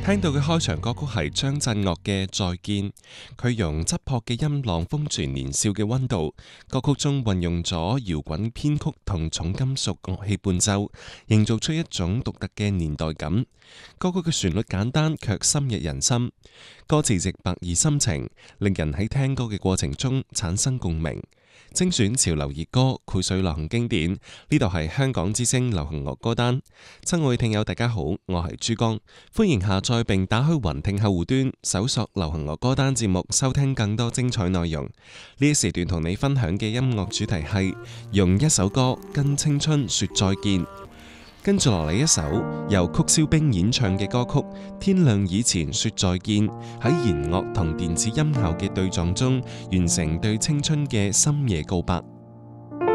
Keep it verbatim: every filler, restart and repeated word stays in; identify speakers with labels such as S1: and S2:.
S1: 聽到嘅開場歌曲係張震岳嘅《再見》，佢用質樸嘅音浪封存年少嘅溫度。歌曲中運用咗搖滾編曲同重金屬樂器伴奏，營造出一種獨特嘅年代感。歌曲嘅旋律簡單卻深入人心，歌詞直白而深情，令人喺聽歌嘅過程中產生共鳴。精選潮流熱歌，膾炙流行經典。呢度係香港之聲流行樂歌單。親愛聽友大家好，我係珠江，歡迎下載並打開雲聽客戶端，搜索流行樂歌單節目，收聽更多精彩內容。呢一時段同你分享嘅音樂主題係用一首歌跟青春說再見。跟住落嚟一首由曲燒冰演唱嘅歌曲《天亮以前說再見》，喺弦樂同電子音效嘅對撞中，完成對青春嘅深夜告白。